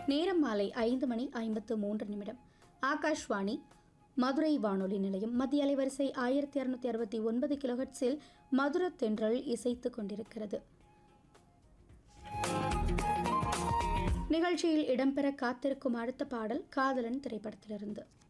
நேரம் மாலை 5:53. ஆகாஷ்வாணி மதுரை வானொலி நிலையம். மத்திய அலைவரிசை 1669 கிலோஹெர்ட்ஸில் மதுர தென்றல் இசைத்துக் கொண்டிருக்கிறது. நிகழ்ச்சியில் இடம்பெற காத்திருக்கும் அடுத்த பாடல் காதலன் திரைப்படத்திலிருந்து.